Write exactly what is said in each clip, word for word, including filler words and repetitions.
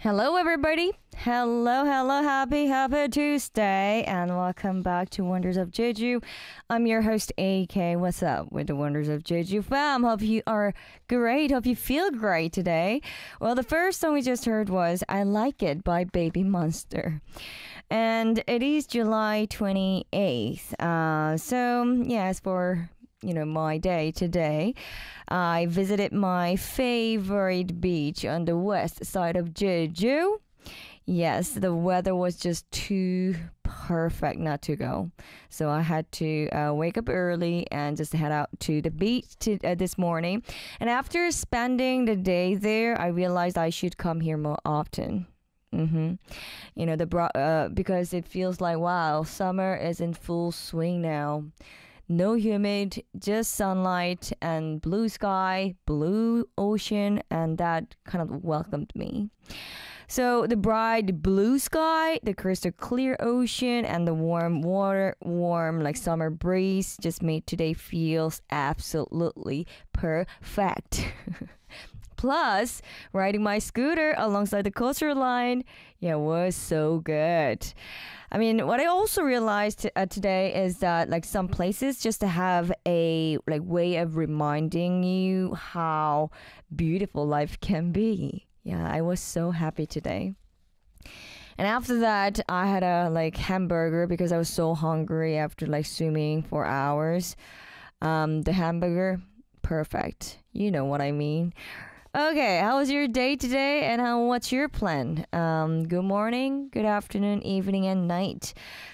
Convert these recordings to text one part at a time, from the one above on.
Hello, everybody. Hello, hello, happy, happy Tuesday, and welcome back to Wonders of Jeju. I'm your host, A K. What's up with the Wonders of Jeju fam? Hope you are great. Hope you feel great today. Well, the first song we just heard was I Like It by Baby Monster. And it is July twenty-eighth. Uh, so, yes, for you know, my day today. I visited my favorite beach on the west side of Jeju. Yes, the weather was just too perfect not to go. So I had to uh, wake up early and just head out to the beach to, uh, this morning. And after spending the day there, I realized I should come here more often. Mm-hmm. You know, the bro- uh, because it feels like, wow, summer is in full swing now. No humid, just sunlight and blue sky, blue ocean, and that kind of welcomed me. So the bright blue sky, the crystal clear ocean, and the warm water, warm like summer breeze just made today feels absolutely perfect. Plus, riding my scooter alongside the coastal line, yeah, was so good. I mean, what I also realized uh, today is that like some places just have a like way of reminding you how beautiful life can be. Yeah, I was so happy today. And after that, I had a like hamburger because I was so hungry after like swimming for hours. Um, the hamburger, perfect. You know what I mean. Okay, how was your day today and how, what's your plan? Um, good morning, good afternoon, evening, and night.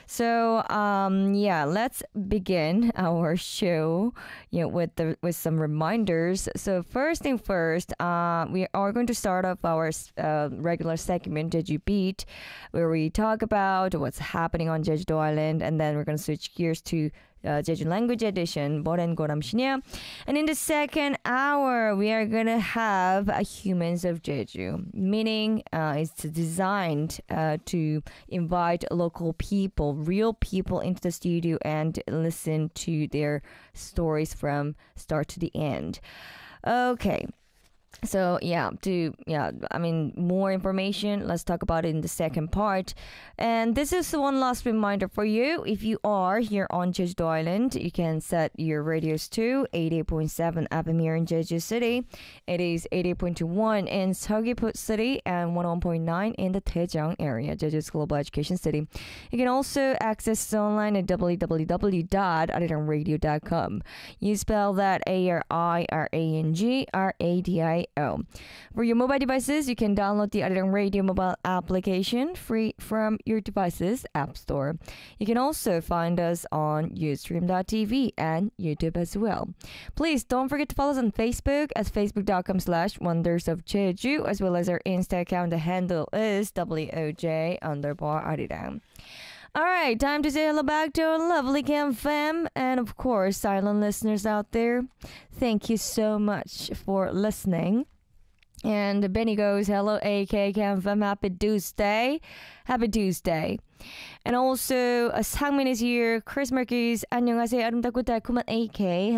So, um, yeah, let's begin our show, you know, with the with some reminders. So, first thing first, uh, we are going to start off our uh, regular segment, Jeju Beat, where we talk about what's happening on Jeju Island, and then we're going to switch gears to Uh, Jeju Language Edition, Boren Goram Shinya. And in the second hour, we are going to have uh, Humans of Jeju, meaning uh, it's designed uh, to invite local people, real people into the studio and listen to their stories from start to the end. Okay. So yeah, to yeah, I mean more information. Let's talk about it in the second part. And this is one last reminder for you. If you are here on Jeju Island, you can set your radios to eighty-eight point seven F M here in Jeju City. It is eighty-eight point one in Seogwipo City and one oh one point nine in the Daejeong area, Jeju's global education city. You can also access us online at w w w dot arirang radio dot com. You spell that A R I R A N G R A D I O. For your mobile devices, you can download the Arirang Radio mobile application free from your device's app store. You can also find us on ustream dot t v and YouTube as well. Please don't forget to follow us on Facebook as facebook.com slash wonders of Jeju, as well as our Insta account. The handle is W O J underbar Arirang. All right, time to say hello back to our lovely Cam fam, and of course, silent listeners out there. Thank you so much for listening. And Benny goes, hello, A K Cam fam, happy Tuesday, happy Tuesday. And also, uh, Sangmin is here. Chris Merkis, 안녕하세요, 아름답고 달콤한 A K.